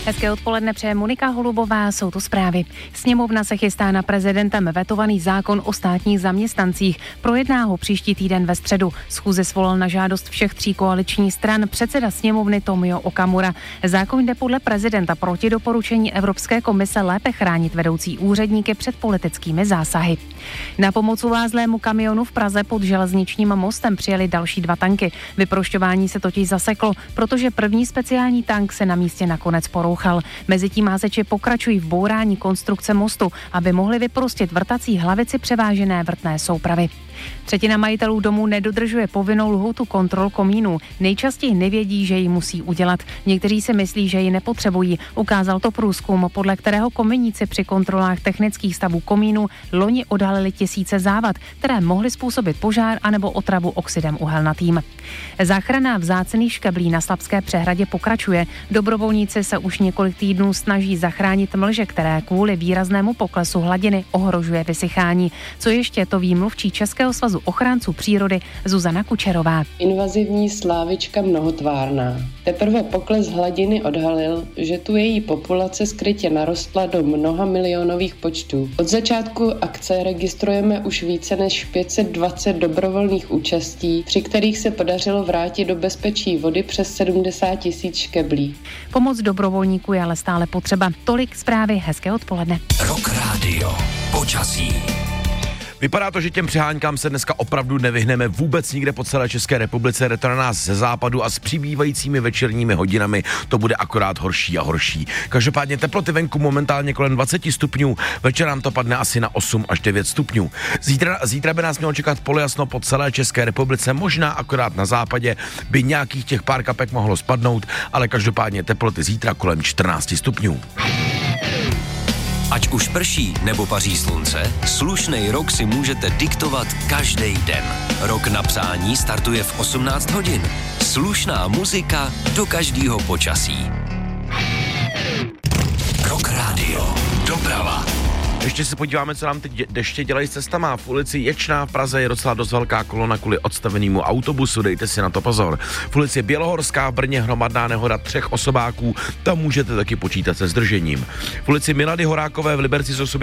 Hezké odpoledne přeje Monika Holubová, jsou to zprávy. Sněmovna se chystá na prezidentem vetovaný zákon o státních zaměstnancích. Projedná ho příští týden ve středu. Schůzi svolal na žádost všech 3 koaličních stran předseda sněmovny Tomio Okamura. Zákon jde podle prezidenta proti doporučení Evropské komise lépe chránit vedoucí úředníky před politickými zásahy. Na pomoc uvázlému kamionu v Praze pod železničním mostem přijeli další 2 tanky. Vyprošťování se totiž zaseklo, protože první speciální tank se na místě nakonec porouchal. Mezitím házeči pokračují v bourání konstrukce mostu, aby mohli vyprostit vrtací hlavici převážené vrtné soupravy. 1/3 majitelů domů nedodržuje povinnou lhůtu kontrol komínů. Nejčastěji nevědí, že ji musí udělat. Někteří si myslí, že ji nepotřebují. Ukázal to průzkum, podle kterého kominíci při kontrolách technických stavů komínů loni odhalili tisíce závad, které mohly způsobit požár anebo otravu oxidem uhelnatým. Záchrana vzácných škeblí na Slapské přehradě pokračuje. Dobrovolníci se už několik týdnů snaží zachránit mlže, které kvůli výraznému poklesu hladiny ohrožuje vysychání. Co ještě, to ví mluvčí Českého svazu ochránců přírody Zuzana Kučerová. Invazivní slávička mnohotvárná. Teprve pokles hladiny odhalil, že tu její populace skrytě narostla do mnoha milionových počtů. Od začátku akce registrujeme už více než 520 dobrovolných účastí, při kterých se podařilo vrátit do bezpečí vody přes 70 000 škeblí. Pomoc dobrovolníků je ale stále potřeba. Tolik zprávy, hezké odpoledne. Rock Radio. Počasí. Vypadá to, že těm přeháňkám se dneska opravdu nevyhneme vůbec nikde po celé České republice. Retro na nás ze západu a s přibývajícími večerními hodinami to bude akorát horší a horší. Každopádně teploty venku momentálně kolem 20 stupňů, večer nám to padne asi na 8 až 9 stupňů. Zítra by nás mělo čekat polojasno po celé České republice, možná akorát na západě by nějakých těch pár kapek mohlo spadnout, ale každopádně teploty zítra kolem 14 stupňů. Ať už prší nebo paří slunce, slušnej rok si můžete diktovat každý den. Rok na psání startuje v 18 hodin. Slušná muzika do každého počasí. Rock Radio. Doprava. Ještě se podíváme, co nám teď deště dělají s cestama. V ulici Ječná v Praze je docela dost velká kolona kvůli odstavenému autobusu, dejte si na to pozor. V ulici Bělohorská v Brně hromadná nehoda 3 osobáků, tam můžete taky počítat se zdržením. V ulici Milady Horákové v Liberci jsou